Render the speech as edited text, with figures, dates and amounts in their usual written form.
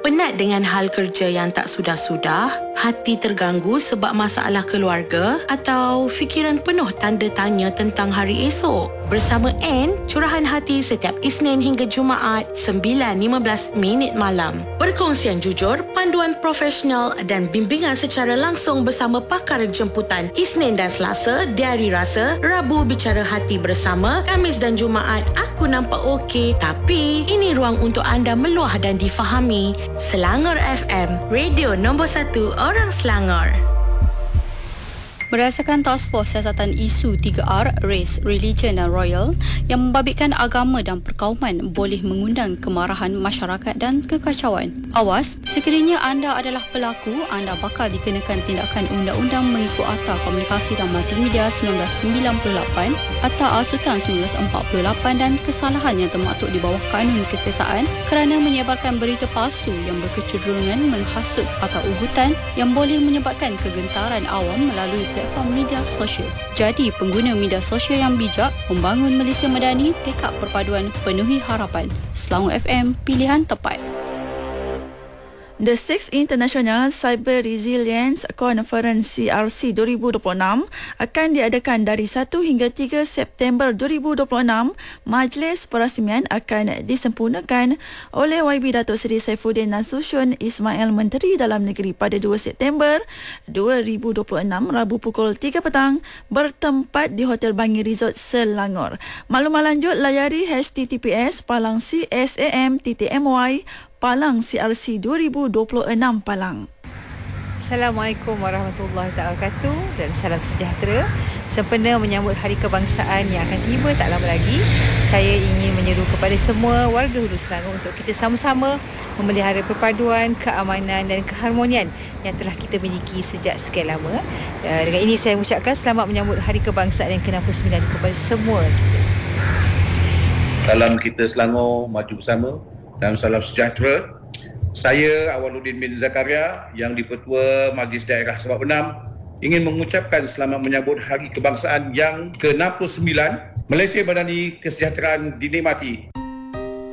Penat dengan hal kerja yang tak sudah-sudah? Hati terganggu sebab masalah keluarga? Atau fikiran penuh tanda tanya tentang hari esok? Bersama Anne, curahan hati setiap Isnin hingga Jumaat 9.15 malam. Perkongsian jujur, panduan profesional dan bimbingan secara langsung bersama pakar jemputan Isnin dan Selasa, Diari Rasa, Rabu Bicara Hati Bersama, Khamis dan Jumaat Aku Nampak Okey. Tapi ini ruang untuk anda meluah dan difahami. Selangor FM, radio nombor 1 orang Selangor. Berdasarkan Task Force Siasatan Isu 3R, Race, Religion dan Royal yang membabitkan agama dan perkauman boleh mengundang kemarahan masyarakat dan kekacauan. Awas, sekiranya anda adalah pelaku, anda bakal dikenakan tindakan undang-undang mengikut Akta Komunikasi dan Multimedia 1998, Akta Asutan 1948 dan kesalahan yang termaktub di bawah Kanun Kesiasaan kerana menyebarkan berita palsu yang berkecenderungan menghasut atau ugutan yang boleh menyebabkan kegentaran awam melalui platform media sosial. Jadi, pengguna media sosial yang bijak membangun Malaysia Madani, tekad perpaduan penuhi harapan. Selangor FM, pilihan tepat. The 6th International Cyber Resilience Conference CRC 2026 akan diadakan dari 1 hingga 3 September 2026. Majlis perasmian akan disempurnakan oleh YB Datuk Seri Saifuddin Nasution Ismail Menteri Dalam Negeri pada 2 September 2026 Rabu pukul 3 petang bertempat di Hotel Bangi Resort Selangor. Maklumat lanjut layari https://csam.my Palang CRC 2026 Palang. Assalamualaikum warahmatullahi wabarakatuh dan salam sejahtera. Sempena menyambut Hari Kebangsaan yang akan tiba tak lama lagi, saya ingin menyeru kepada semua warga Hulu Selangor untuk kita sama-sama memelihara perpaduan, keamanan dan keharmonian yang telah kita miliki sejak sekian lama. Dengan ini saya mengucapkan selamat menyambut Hari Kebangsaan yang ke-69 kepada semua kita. Salam kita Selangor, maju bersama dan salam sejahtera. Saya Awaluddin bin Zakaria yang di-Ketua Majlis Daerah Sabak Benam ingin mengucapkan selamat menyambut Hari Kebangsaan yang ke-69. Malaysia Madani kesejahteraan dinikmati.